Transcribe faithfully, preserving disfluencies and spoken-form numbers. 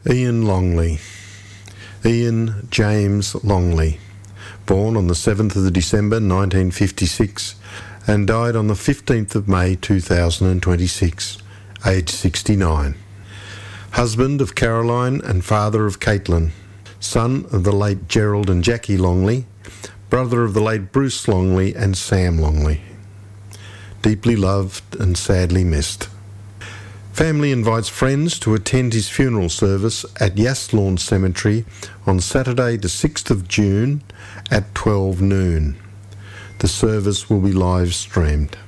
Ian Longley. Ian James Longley, born on the seventh of December nineteen fifty-six and died on the fifteenth of May two thousand twenty-six, aged sixty-nine. Husband of Caroline and father of Caitlin, son of the late Gerald and Jackie Longley, brother of the late Bruce Longley and Sam Longley. Deeply loved and sadly missed. Family invites friends to attend his funeral service at Yaslawn Cemetery on Saturday the sixth of June at twelve noon. The service will be live streamed.